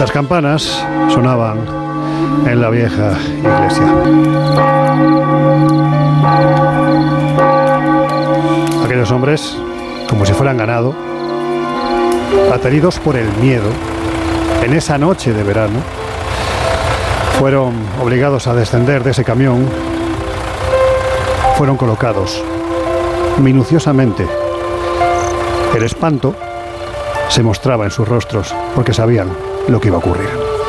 Las campanas sonaban en la vieja iglesia. Aquellos hombres, como si fueran ganado, ateridos por el miedo, en esa noche de verano, fueron obligados a descender de ese camión, fueron colocados minuciosamente. El espanto se mostraba en sus rostros porque sabían lo que iba a ocurrir.